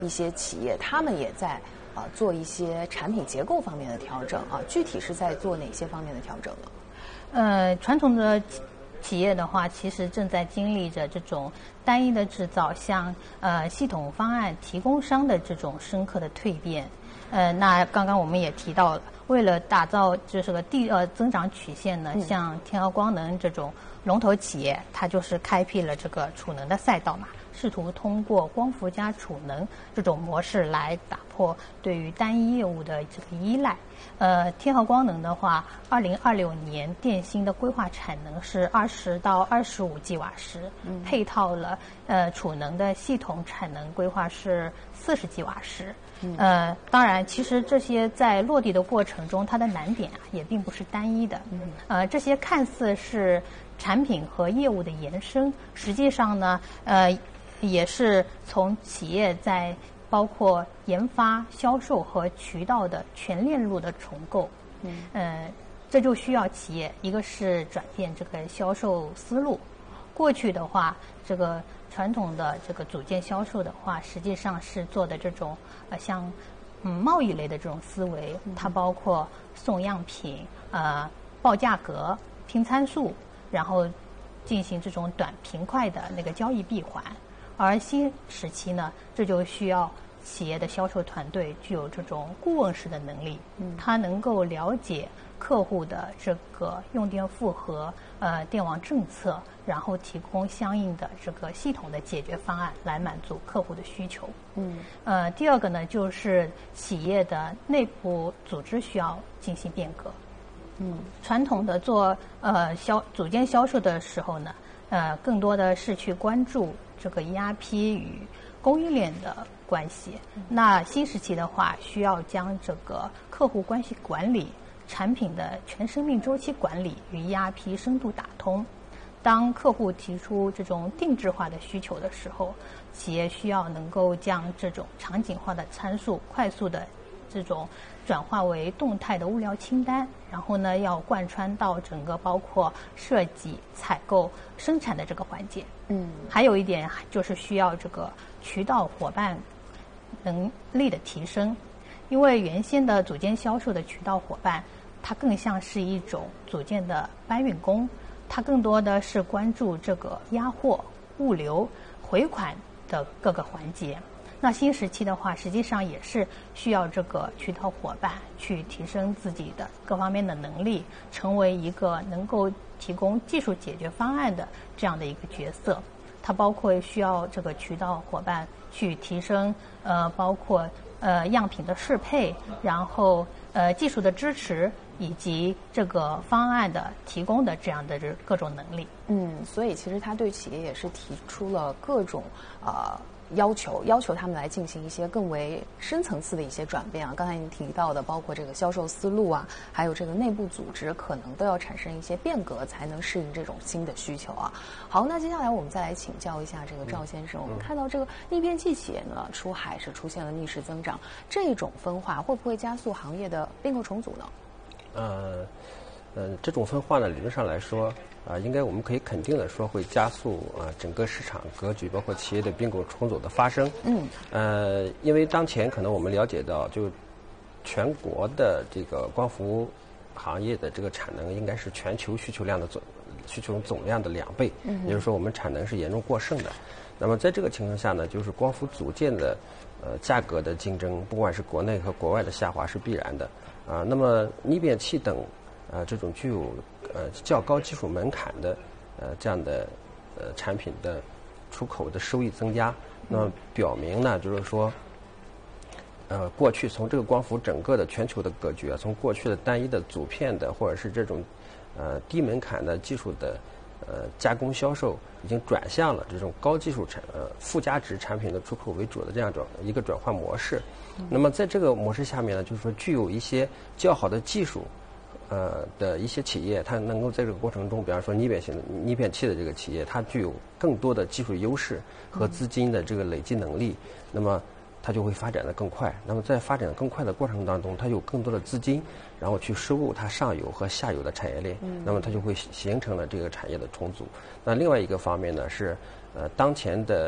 一些企业，他们也在做一些产品结构方面的调整啊，具体是在做哪些方面的调整呢？ 传统的企业的话，其实正在经历着这种单一的制造向系统方案提供商的这种深刻的蜕变。那刚刚我们也提到了，为了打造就是个第二增长曲线呢，像天合光能这种龙头企业，它就是开辟了这个储能的赛道嘛，试图通过光伏加储能这种模式来打破对于单一业务的这个依赖。天合光能的话，2026年电芯的规划产能是20到25吉瓦时，配套了储能的系统产能规划是40吉瓦时。当然，其实这些在落地的过程中，它的难点也并不是单一的。这些看似是产品和业务的延伸，实际上呢，也是从企业在包括研发、销售和渠道的全链路的重构。这就需要企业一个是转变这个销售思路。过去的话，这个传统的这个组件销售的话，实际上是做的这种像贸易类的这种思维，它包括送样品、报价格、拼参数，然后进行这种短平快的那个交易闭环。而新时期呢，这就需要企业的销售团队具有这种顾问式的能力，它能够了解客户的这个用电负荷、电网政策，然后提供相应的这个系统的解决方案来满足客户的需求。第二个呢，就是企业的内部组织需要进行变革。传统的做组件销售的时候呢，更多的是去关注这个 ERP 与供应链的关系。那新时期的话，需要将这个客户关系管理、产品的全生命周期管理与 ERP 深度打通。当客户提出这种定制化的需求的时候，企业需要能够将这种场景化的参数快速的这种转化为动态的物料清单，然后呢，要贯穿到整个包括设计、采购、生产的这个环节。还有一点就是需要这个渠道伙伴能力的提升，因为原先的组件销售的渠道伙伴，它更像是一种组件的搬运工，它更多的是关注这个压货、物流、回款的各个环节。那新时期的话，实际上也是需要这个渠道伙伴去提升自己的各方面的能力，成为一个能够提供技术解决方案的这样的一个角色。它包括需要这个渠道伙伴去提升包括样品的适配，然后技术的支持，以及这个方案的提供的这样的各种能力。 所以其实它对企业也是提出了各种要求他们来进行一些更为深层次的一些转变啊。刚才您提到的，包括这个销售思路啊，还有这个内部组织，可能都要产生一些变革，才能适应这种新的需求啊。好，那接下来我们再来请教一下这个赵先生，我们看到这个逆变器企业呢出海是出现了逆势增长，这种分化会不会加速行业的并购重组呢？ 这种分化呢，理论上来说应该我们可以肯定的说会加速整个市场格局，包括企业的并购重组的发生。因为当前可能我们了解到，就全国的这个光伏行业的这个产能应该是全球需求总量的2倍，也就是说我们产能是严重过剩的。那么在这个情况下呢，就是光伏组件的价格的竞争，不管是国内和国外的下滑是必然的那么逆变器等这种具有较高技术门槛的这样的产品的出口的收益增加，那么表明呢，就是说过去从这个光伏整个的全球的格局从过去的单一的组片的或者是这种低门槛的技术的加工销售，已经转向了这种高技术附加值产品的出口为主的这样一个转换模式。那么在这个模式下面呢，就是说具有一些较好的技术的一些企业，它能够在这个过程中，比方说逆变器的这个企业，它具有更多的技术优势和资金的这个累积能力，那么它就会发展得更快。那么在发展更快的过程当中，它有更多的资金，然后去收购它上游和下游的产业链，那么它就会形成了这个产业的重组。那另外一个方面呢是当前的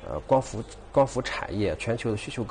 光伏产业全球的需求